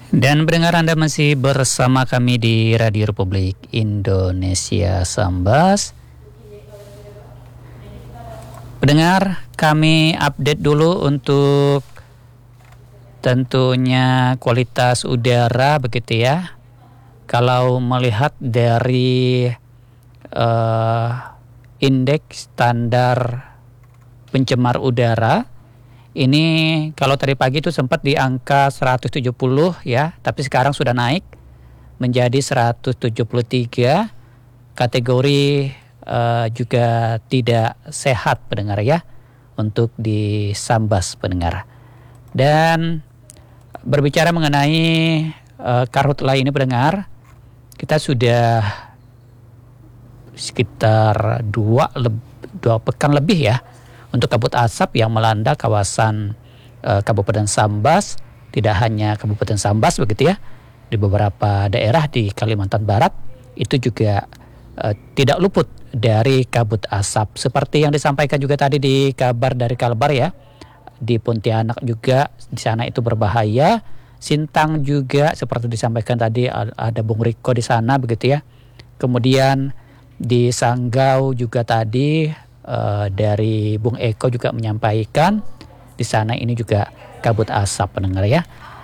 Dan pendengar, Anda masih bersama kami di Radio Republik Indonesia Sambas. Pendengar, kami update dulu untuk tentunya kualitas udara begitu ya. Kalau melihat dari indeks standar pencemar udara, ini kalau tadi pagi itu sempat di angka 170 ya, tapi sekarang sudah naik menjadi 173. Kategori juga tidak sehat pendengar ya, untuk di Sambas pendengar. Dan berbicara mengenai karhutla ini pendengar, kita sudah sekitar dua pekan lebih ya untuk kabut asap yang melanda kawasan Kabupaten Sambas. Tidak hanya Kabupaten Sambas begitu ya, di beberapa daerah di Kalimantan Barat itu juga tidak luput dari kabut asap. Seperti yang disampaikan juga tadi di kabar dari Kalbar ya, di Pontianak juga di sana itu berbahaya. Sintang juga seperti disampaikan tadi ada Bung Riko di sana begitu ya. Kemudian di Sanggau juga tadi dari Bung Eko juga menyampaikan di sana ini juga kabut asap pendengar ya.